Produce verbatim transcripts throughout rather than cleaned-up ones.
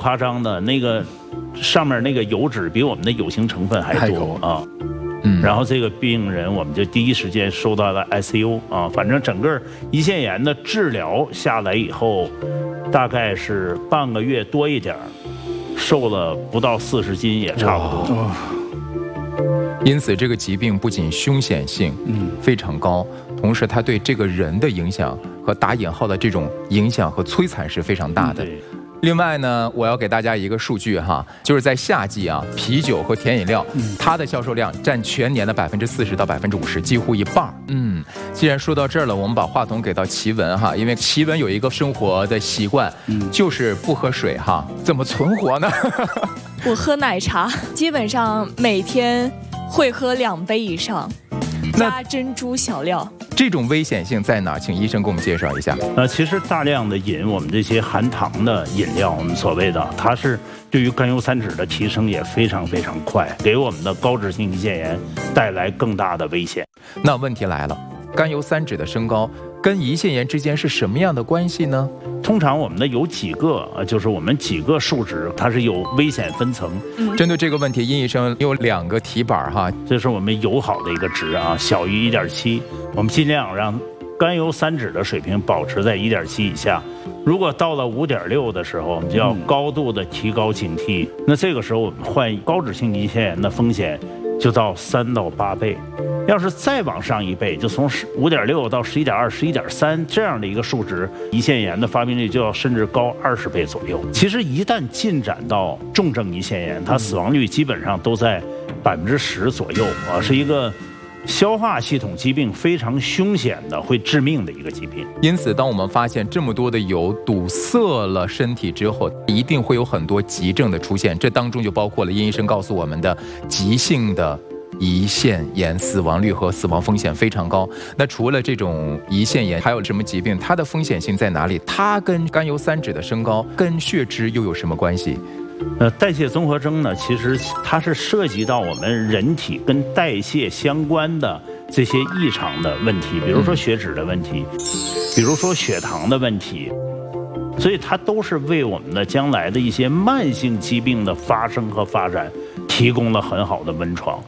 夸张的，那个上面那个油脂比我们的有形成分还多啊。嗯，然后这个病人我们就第一时间收到了 I C U 啊，反正整个胰腺炎的治疗下来以后，大概是半个月多一点，瘦了不到四十斤也差不多。 因此，这个疾病不仅凶险性嗯非常高，同时它对这个人的影响和打引号的这种影响和摧残是非常大的。嗯，另外呢，我要给大家一个数据哈，就是在夏季啊，啤酒和甜饮料，它的销售量占全年的百分之四十到百分之五十，几乎一半。嗯，既然说到这儿了，我们把话筒给到奇文哈，因为奇文有一个生活的习惯，嗯，就是不喝水哈，怎么存活呢？ 我喝奶茶，基本上每天会喝两杯以上，加珍珠小料。 这种危险性在哪？请医生给我们介绍一下。 呃，其实大量的饮我们这些含糖的饮料，我们所谓的，它是对于甘油三酯的提升也非常非常快，给我们的高脂性胰腺炎带来更大的危险。 那问题来了，甘油三酯的升高跟胰腺炎之间是什么样的关系呢？ 通常我们的有几个，呃，就是我们几个数值，它是有危险分层。 嗯，针对这个问题，殷医生有两个题板哈， 这是我们友好的一个值啊，小于一点七，我们尽量让甘油三酯的水平保持在一点七以下。如果到了五点六的时候，我们就要高度的提高警惕。嗯，那这个时候我们患高脂性胰腺炎的风险就到三到八倍。要是再往上一倍，就从五点六到十一点二、十一点三这样的一个数值，胰腺炎的发病率就要甚至高二十倍左右。其实一旦进展到重症胰腺炎，它死亡率基本上都在百分之十左右啊，是一个消化系统疾病，非常凶险的，会致命的一个疾病。 因此，当我们发现这么多的油堵塞了身体之后，一定会有很多急症的出现，这当中就包括了殷医生告诉我们的急性的胰腺炎，死亡率和死亡风险非常高。那除了这种胰腺炎，还有什么疾病？它的风险性在哪里？它跟甘油三酯的升高跟血脂又有什么关系？ 呃，代谢综合征呢，其实它是涉及到我们人体跟代谢相关的这些异常的问题，比如说血脂的问题，比如说血糖的问题，所以它都是为我们的将来的一些慢性疾病的发生和发展提供了很好的温床。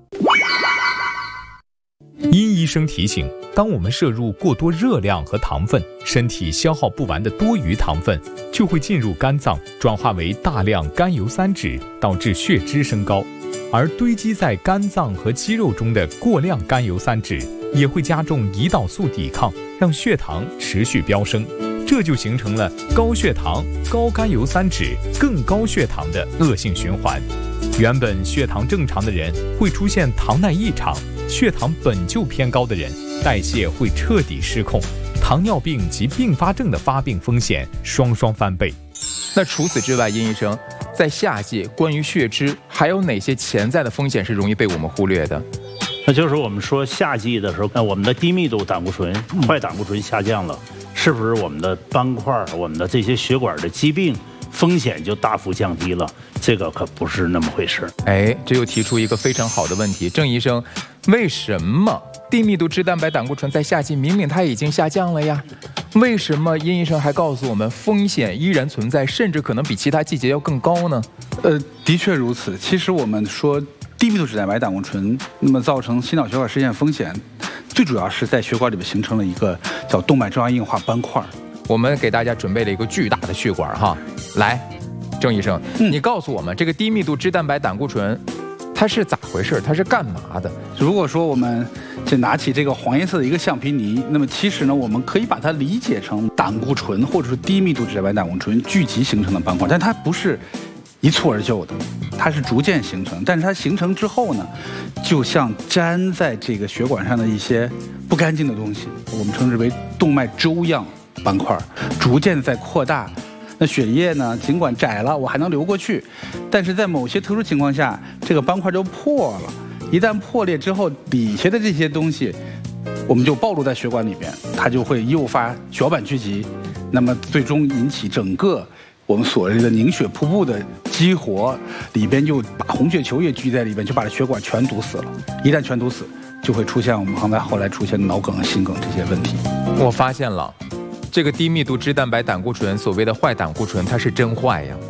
殷医生提醒，当我们摄入过多热量和糖分，身体消耗不完的多余糖分就会进入肝脏，转化为大量甘油三酯，导致血脂升高。而堆积在肝脏和肌肉中的过量甘油三酯也会加重胰岛素抵抗，让血糖持续飙升，这就形成了高血糖、高甘油三酯、更高血糖的恶性循环。原本血糖正常的人会出现糖耐异常，血糖本就偏高的人代谢会彻底失控，糖尿病及并发症的发病风险双双翻倍。 那除此之外，殷医生，在夏季关于血脂还有哪些潜在的风险是容易被我们忽略的？ 那就是我们说夏季的时候，我们的低密度胆固醇、坏胆固醇下降了，是不是我们的斑块、我们的这些血管的疾病风险就大幅降低了？这个可不是那么回事。 哎，这又提出一个非常好的问题，郑医生，为什么低密度脂蛋白胆固醇在夏季明明它已经下降了呀？为什么殷医生还告诉我们风险依然存在，甚至可能比其他季节要更高呢？ 呃，的确如此。其实我们说低密度脂蛋白胆固醇，那么造成心脑血管实现风险，最主要是在血管里面形成了一个叫动脉粥样硬化斑块。 我们给大家准备了一个巨大的血管哈，来，郑医生，嗯、你告诉我们这个低密度脂蛋白胆固醇它是咋回事？它是干嘛的？ 如果说我们就拿起这个黄颜色的一个橡皮泥，那么其实呢，我们可以把它理解成胆固醇或者是低密度脂蛋白胆固醇聚集形成的斑块，但它不是一蹴而就的，它是逐渐形成。但是它形成之后呢，就像粘在这个血管上的一些不干净的东西，我们称之为动脉粥样斑块，逐渐在扩大。那血液呢，尽管窄了，我还能流过去，但是在某些特殊情况下，这个斑块就破了。一旦破裂之后，底下的这些东西，我们就暴露在血管里边，它就会诱发血管聚集，那么最终引起整个我们所谓的凝血瀑布的激活，里边就把红血球也聚在里边，就把这血管全堵死了。一旦全堵死，就会出现我们刚才后来出现的脑梗、心梗这些问题。 我发现了。这个低密度脂蛋白胆固醇，所谓的坏胆固醇，它是真坏呀，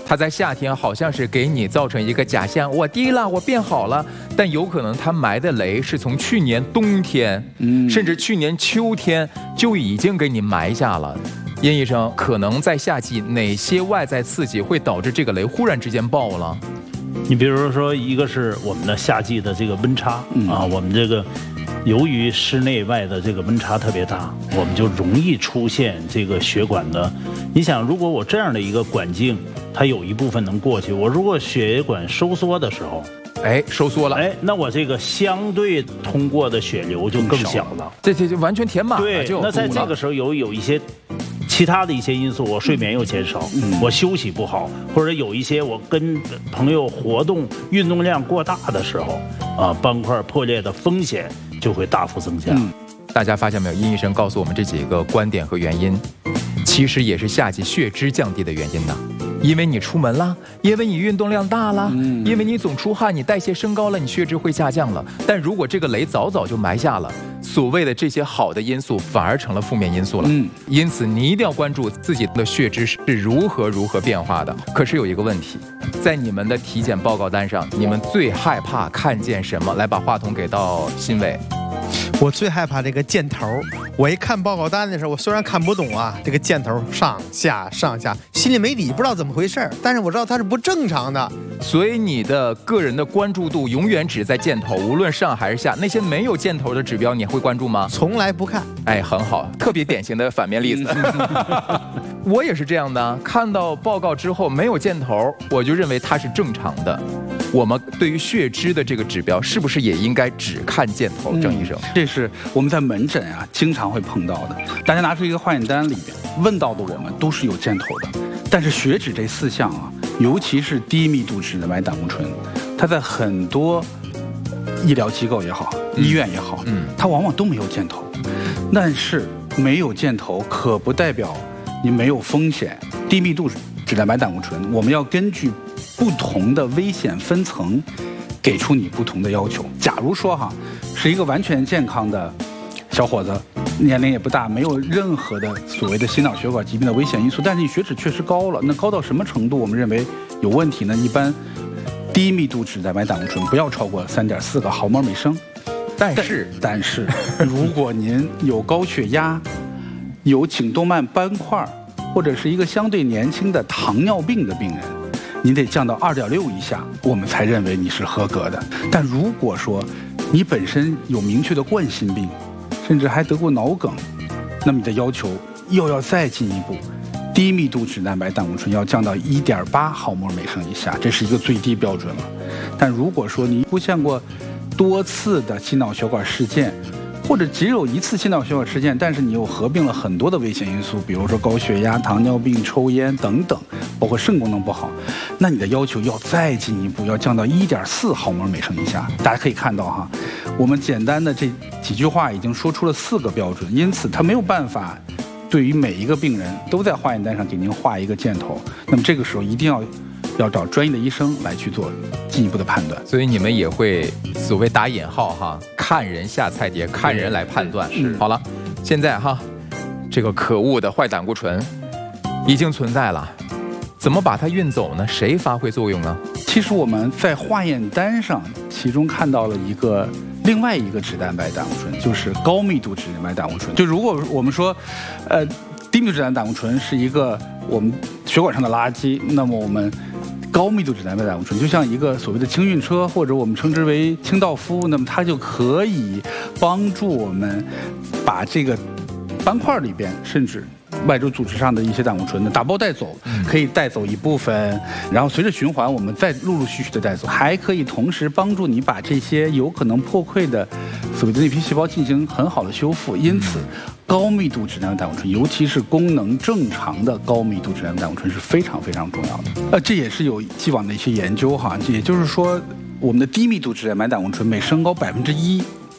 它在夏天好像是给你造成一个假象，我低了，我变好了，但有可能它埋的雷是从去年冬天，嗯，甚至去年秋天就已经给你埋下了。殷医生，可能在夏季哪些外在刺激会导致这个雷忽然之间爆了？ 你比如说，一个是我们的夏季的这个温差、嗯、啊，我们这个由于室内外的这个温差特别大，我们就容易出现这个血管的。你想，如果我这样的一个管径，它有一部分能过去，我如果血管收缩的时候， 哎，收缩了， 哎，那我这个相对通过的血流就更小了， 这这就完全填满了。 对，那在这个时候有有一些其他的一些因素，我睡眠又减少，嗯、我休息不好，或者有一些我跟朋友活动运动量过大的时候，啊，斑块破裂的风险就会大幅增加。嗯、 大家发现没有？殷医生告诉我们这几个观点和原因，其实也是夏季血脂降低的原因呢。因为你出门了，因为你运动量大了，嗯、因为你总出汗，你代谢升高了，你血脂会下降了。但如果这个雷早早就埋下了，所谓的这些好的因素反而成了负面因素了。嗯，因此你一定要关注自己的血脂是如何如何变化的。可是有一个问题，在你们的体检报告单上，你们最害怕看见什么？来，把话筒给到新伟。 我最害怕这个箭头。我一看报告单的时候，我虽然看不懂啊，这个箭头上下上下，心里没底，不知道怎么回事，但是我知道它是不正常的。 所以你的个人的关注度永远只在箭头，无论上还是下。那些没有箭头的指标，你会关注吗？ 从来不看。 哎，很好，特别典型的反面例子。我也是这样的，看到报告之后没有箭头，我就认为它是正常的。我们对于血脂的这个指标，是不是也应该只看箭头？郑医生， 嗯、这是我们在门诊啊经常会碰到的。大家拿出一个化验单里边问到的，我们都是有箭头的。但是血脂这四项啊，尤其是低密度脂蛋白胆固醇，它在很多医疗机构也好，嗯、医院也好，嗯，它往往都没有箭头。但是没有箭头可不代表你没有风险。低密度脂蛋白胆固醇，我们要根据不同的危险分层，给出你不同的要求。假如说哈，是一个完全健康的小伙子，年龄也不大，没有任何的所谓的心脑血管疾病的危险因素，但是你血脂确实高了，那高到什么程度我们认为有问题呢？一般低密度脂蛋白胆固醇不要超过三点四个毫摩尔每升。 但是但是，如果您有高血压，有颈动脉斑块，或者是一个相对年轻的糖尿病的病人，你得降到二点六以下，我们才认为你是合格的。但如果说你本身有明确的冠心病，甚至还得过脑梗，那么你的要求又要再进一步，低密度脂蛋白胆固醇要降到一点八毫摩尔每升以下，这是一个最低标准了。但如果说你出现过多次的心脑血管事件，或者只有一次心脑血管事件，但是你又合并了很多的危险因素，比如说高血压、糖尿病、抽烟等等，包括肾功能不好，那你的要求要再进一步，要降到一点四毫摩尔每升以下。大家可以看到哈，我们简单的这几句话已经说出了四个标准，因此它没有办法对于每一个病人都在化验单上给您画一个箭头。那么这个时候一定要要找专业的医生来去做进一步的判断。 所以你们也会所谓打引号哈，看人下菜碟，看人来判断。是，好了，现在哈，这个可恶的坏胆固醇已经存在了，怎么把它运走呢？谁发挥作用呢？ 其实我们在化验单上，其中看到了一个另外一个脂蛋白胆固醇，就是高密度脂蛋白胆固醇。就如果我们说，呃，低密度脂蛋白胆固醇是一个我们血管上的垃圾，那么我们高密度脂蛋白胆固醇就像一个所谓的清运车，或者我们称之为清道夫，那么它就可以帮助我们把这个斑块里边甚至外周组织上的一些胆固醇的打包带走，可以带走一部分，然后随着循环我们再陆陆续续的带走，还可以同时帮助你把这些有可能破溃的所谓的内皮细胞进行很好的修复。因此高密度脂蛋白胆固醇，尤其是功能正常的高密度脂蛋白胆固醇是非常非常重要的。呃，这也是有既往的一些研究哈，也就是说我们的低密度脂蛋白胆固醇每升高百分之一，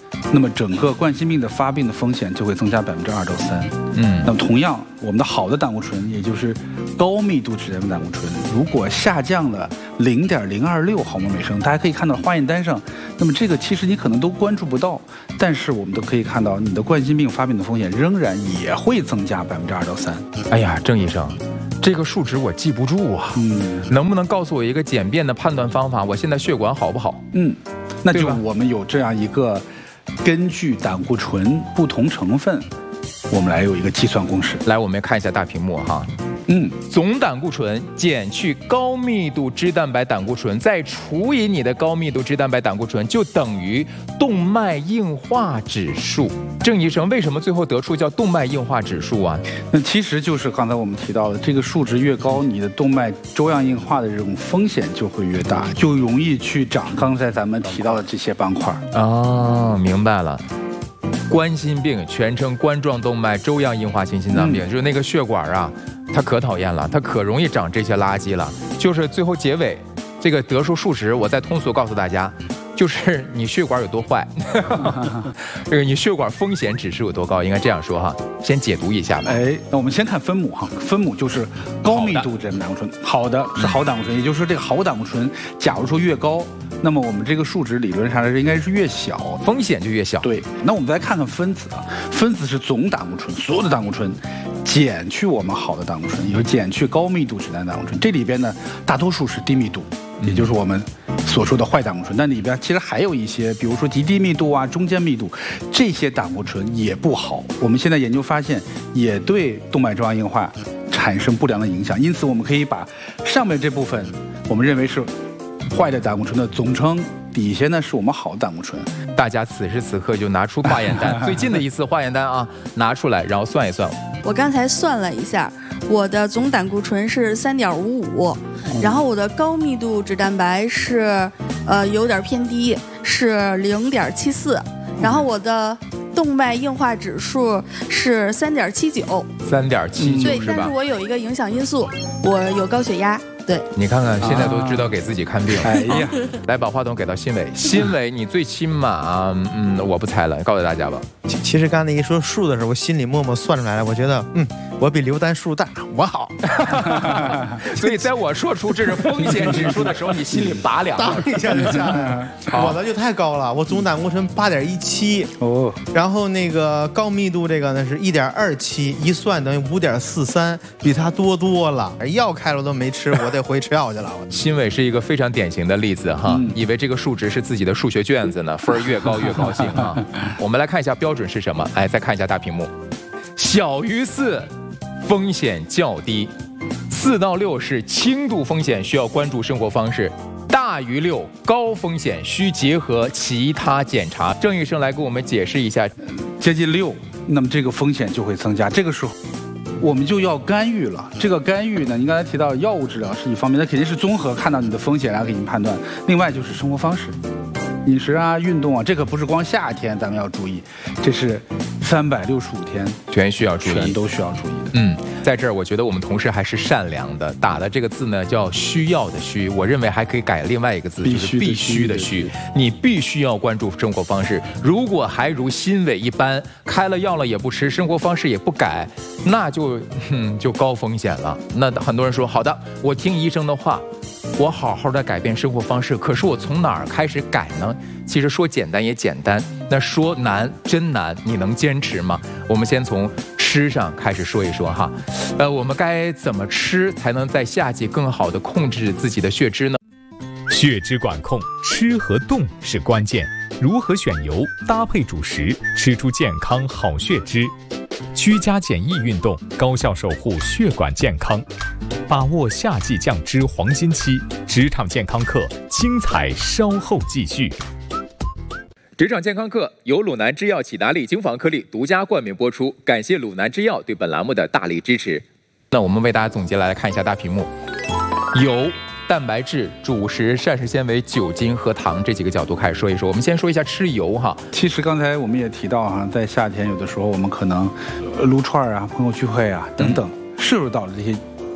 那么整个冠心病的发病的风险就会增加百分之二到三。 嗯， 那么同样，我们的好的胆固醇，也就是高密度脂蛋白胆固醇，如果下降了零点零二六毫摩每升，大家可以看到化验单上，那么这个其实你可能都关注不到，但是我们都可以看到，你的冠心病发病的风险仍然也会增加百分之二到三。 哎呀，郑医生，这个数值我记不住啊，嗯，能不能告诉我一个简便的判断方法？我现在血管好不好？ 嗯，那就我们有这样一个根据胆固醇不同成分，我们来有一个计算公式。 来，我们看一下大屏幕哈。 嗯， 总胆固醇减去高密度脂蛋白胆固醇，再除以你的高密度脂蛋白胆固醇，就等于动脉硬化指数。郑医生，为什么最后得出叫动脉硬化指数啊？ 那其实就是刚才我们提到的，这个数值越高，你的动脉粥样硬化的这种风险就会越大，就容易去长刚才咱们提到的这些斑块。 哦，明白了。冠心病全称冠状动脉粥样硬化性心脏病，嗯、就是那个血管啊，它可讨厌了，它可容易长这些垃圾了。就是最后结尾，这个得出数值，我再通俗告诉大家，就是你血管有多坏，这个你血管风险指数有多高，应该这样说哈。先解读一下吧。 哎，那我们先看分母哈，分母就是高密度脂蛋白胆固醇，好的是好胆固醇，也就是说这个好胆固醇，假如说越高，那么我们这个数值理论上来说应该是越小， 风险就越小。 对，那我们再看看分子啊，分子是总胆固醇，所有的胆固醇减去我们好的胆固醇，也就是减去高密度脂蛋白胆固醇，这里边呢大多数是低密度，也就是我们所说的坏胆固醇，但里边其实还有一些，比如说极低密度啊、中间密度，这些胆固醇也不好。我们现在研究发现，也对动脉粥样硬化产生不良的影响。因此，我们可以把上面这部分我们认为是坏的胆固醇的总称，底下呢是我们好的胆固醇。 大家此时此刻就拿出化验单，最近的一次化验单啊，拿出来，然后算一算。 我刚才算了一下，我的总胆固醇是三点五五，然后我的高密度脂蛋白是呃有点偏低，是零点七四，然后我的动脉硬化指数是三点七九， 三点七九对，但是我有一个影响因素，我有高血压。对， 你看看现在都知道给自己看病。 哎呀， 来把话筒给到新伟，新伟你最起码，嗯，我不猜了，告诉大家吧。 其其实刚才一说数的时候，我心里默默算出来了，我觉得，嗯，我比刘丹数大，我好。 所以在我说出这是风险指数的时候，你心里拔凉， 当一下就下来了。我的就太高了，我总胆固醇八点一七哦，然后那个高密度这个呢是一点二七，一算等于五点四三，比他多多了。药开了都没吃，我得回吃药去了。 新伟是一个非常典型的例子哈，嗯、以为这个数值是自己的数学卷子呢，分儿越高越高兴啊。我们来看一下标准是什么？哎，再看一下大屏幕，小于四，风险较低；四到六是轻度风险，需要关注生活方式；大于六，高风险，需结合其他检查。郑医生来给我们解释一下， 接近六，那么这个风险就会增加。这个时候，我们就要干预了。这个干预呢，您刚才提到药物治疗是一方面，那肯定是综合看到你的风险来给您判断。另外就是生活方式。饮食啊，运动啊，这可不是光夏天咱们要注意，这是三百六十五天全需要注意， 全都需要注意的。 嗯，在这儿我觉得我们同事还是善良的，打的这个字呢叫需要的需，我认为还可以改另外一个字，就是必须的须。你必须要关注生活方式，如果还如新伟一般，开了药了也不吃，生活方式也不改，那就嗯就高风险了。那很多人说好的，我听医生的话，我好好的改变生活方式，可是我从哪儿开始改呢？其实说简单也简单，那说难真难，你能坚持吗？我们先从吃上开始说一说哈，呃，我们该怎么吃才能在夏季更好的控制自己的血脂呢？ 血脂管控，吃和动是关键。如何选油，搭配主食，吃出健康好血脂。居家简易运动，高效守护血管健康。把握夏季降脂黄金期，职场健康课精彩稍后继续。 职场健康课由鲁南制药启达利精防颗粒独家冠名播出，感谢鲁南制药对本栏目的大力支持。那我们为大家总结来看一下大屏幕，油、蛋白质、主食、膳食纤维、酒精和糖这几个角度开始说一说。我们先说一下吃油哈。 其实刚才我们也提到哈，在夏天有的时候我们可能撸串啊、朋友聚会啊等等，摄入到了这些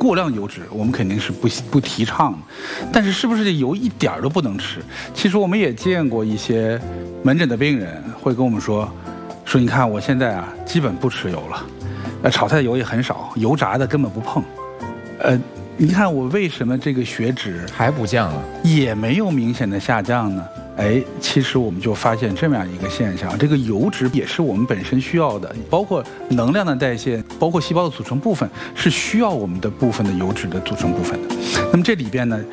过量油脂我们肯定是不不提倡的，但是是不是这油一点儿都不能吃？其实我们也见过一些门诊的病人会跟我们说，说你看我现在啊基本不吃油了，呃炒菜的油也很少，油炸的根本不碰，呃你看我为什么这个血脂还不降啊？ 也没有明显的下降呢？哎，其实我们就发现这么样一个现象，这个油脂也是我们本身需要的，包括能量的代谢，包括细胞的组成部分，是需要我们的部分的油脂的组成部分的。那么这里边呢，